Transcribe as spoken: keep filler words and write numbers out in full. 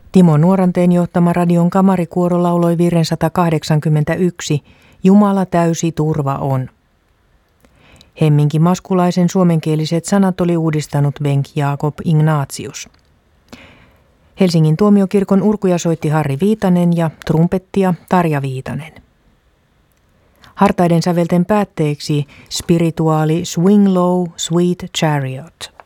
Timo Nuoranteen johtama radion kamarikuoro lauloi virren sata kahdeksankymmentäyksi, Jumala täysi turva on. Hemminki Maskulaisen suomenkieliset sanat oli uudistanut Bengt Jakob Ignatius. Helsingin tuomiokirkon urkuja soitti Harri Viitanen ja trumpettia Tarja Viitanen. Hartaiden sävelten päätteeksi spirituaali Swing Low, Sweet Chariot.